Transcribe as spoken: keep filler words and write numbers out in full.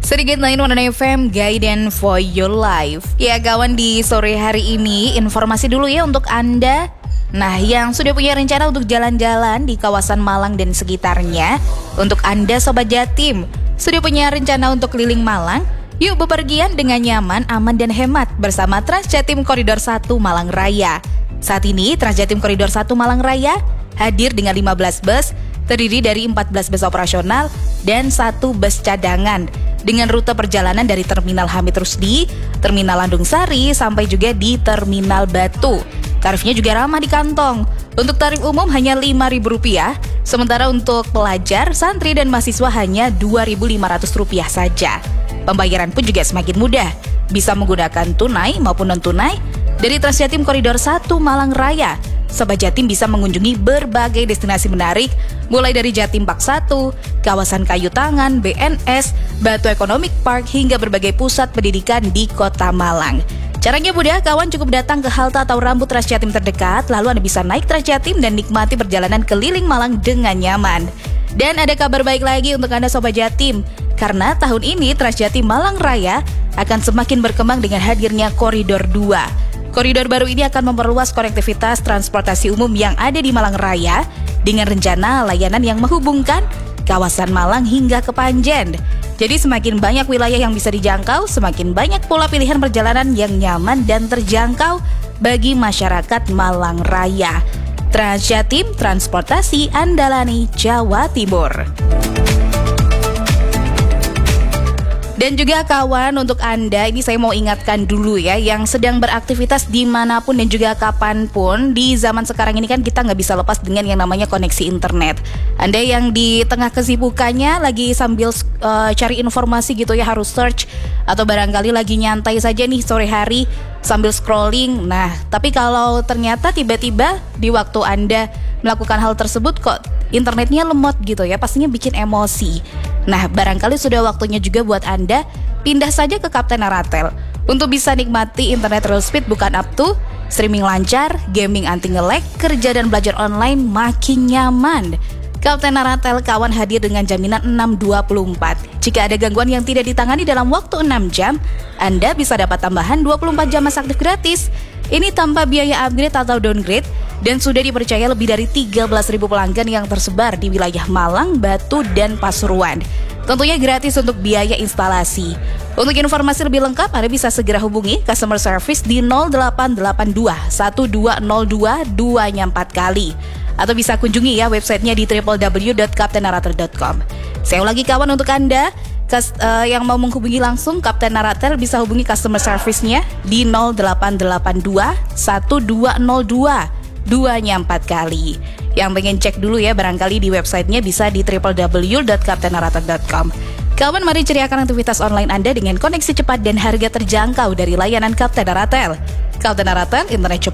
Sedikit lain Warna F M, Guidance for Your Life. Ya kawan, di sore hari ini informasi dulu ya untuk Anda. Nah, yang sudah punya rencana untuk jalan-jalan di kawasan Malang dan sekitarnya, untuk Anda Sobat Jatim, sudah punya rencana untuk keliling Malang? Yuk bepergian dengan nyaman, aman dan hemat bersama Trans Jatim Koridor satu Malang Raya. Saat ini Trans Jatim Koridor satu Malang Raya hadir dengan lima belas bus, terdiri dari empat belas bus operasional dan satu bus cadangan, dengan rute perjalanan dari Terminal Hamid Rusdi, Terminal Landung Sari, sampai juga di Terminal Batu. Tarifnya juga ramah di kantong. Untuk tarif umum hanya lima ribu rupiah, sementara untuk pelajar, santri dan mahasiswa hanya dua ribu lima ratus rupiah saja. Pembayaran pun juga semakin mudah, bisa menggunakan tunai maupun non-tunai. Dari Trans Jatim Koridor satu Malang Raya, Sobat Jatim bisa mengunjungi berbagai destinasi menarik, mulai dari Jatim Park satu, kawasan Kayu Tangan, B N S, Batu Economic Park, hingga berbagai pusat pendidikan di kota Malang. Caranya mudah, kawan cukup datang ke halte atau rambu Trans Jatim terdekat, lalu Anda bisa naik Trans Jatim dan nikmati perjalanan keliling Malang dengan nyaman. Dan ada kabar baik lagi untuk Anda Sobat Jatim, karena tahun ini Trans Jatim Malang Raya akan semakin berkembang dengan hadirnya Koridor dua. Koridor baru ini akan memperluas konektivitas transportasi umum yang ada di Malang Raya dengan rencana layanan yang menghubungkan kawasan Malang hingga ke Panjen. Jadi semakin banyak wilayah yang bisa dijangkau, semakin banyak pula pilihan perjalanan yang nyaman dan terjangkau bagi masyarakat Malang Raya. Trans Jatim, transportasi andalani Jawa Timur. Dan juga kawan, untuk Anda ini saya mau ingatkan dulu ya, yang sedang beraktivitas dimanapun dan juga kapanpun. Di zaman sekarang ini kan kita nggak bisa lepas dengan yang namanya koneksi internet. Anda yang di tengah kesibukannya lagi sambil uh, cari informasi gitu ya, harus search, atau barangkali lagi nyantai saja nih sore hari sambil scrolling. Nah, tapi kalau ternyata tiba-tiba di waktu Anda melakukan hal tersebut kok internetnya lemot gitu ya, pastinya bikin emosi. Nah, barangkali sudah waktunya juga buat Anda pindah saja ke Kapten Aratel untuk bisa nikmati internet real speed bukan up to, streaming lancar, gaming anti nge-lag, kerja dan belajar online makin nyaman. Kapten Aratel kawan hadir dengan jaminan enam dua puluh empat. Jika ada gangguan yang tidak ditangani dalam waktu enam jam, Anda bisa dapat tambahan dua puluh empat jam masa aktif gratis. Ini tanpa biaya upgrade atau downgrade dan sudah dipercaya lebih dari tiga belas ribu pelanggan yang tersebar di wilayah Malang, Batu, dan Pasuruan. Tentunya gratis untuk biaya instalasi. Untuk informasi lebih lengkap, Anda bisa segera hubungi customer service di nol delapan delapan dua satu dua nol dua dua nya empat kali. Atau bisa kunjungi ya websitenya di w w w dot kapten aratel dot com. Saya ulangi kawan, untuk Anda Kas, uh, yang mau menghubungi langsung Kapten Aratel bisa hubungi customer service-nya di nol delapan delapan dua satu dua nol dua dua nya empat kali. Yang pengen cek dulu ya, barangkali di websitenya bisa di w w w dot kapten aratel dot com. Kawan, mari ceriakan aktivitas online Anda dengan koneksi cepat dan harga terjangkau dari layanan Kapten Aratel. Kapten Aratel, internet cepat